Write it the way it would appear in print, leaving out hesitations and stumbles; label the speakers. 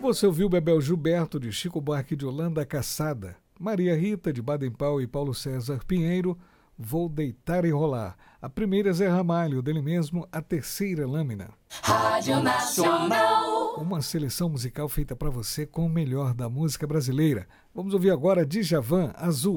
Speaker 1: Você ouviu Bebel Gilberto, de Chico Buarque de Holanda, Caçada. Maria Rita, de Baden Powell, e Paulo César Pinheiro, Vou Deitar e Rolar. A primeira, Zé Ramalho, dele mesmo, A Terceira Lâmina.
Speaker 2: Rádio Nacional.
Speaker 1: Uma seleção musical feita para você com o melhor da música brasileira. Vamos ouvir agora Djavan, Azul.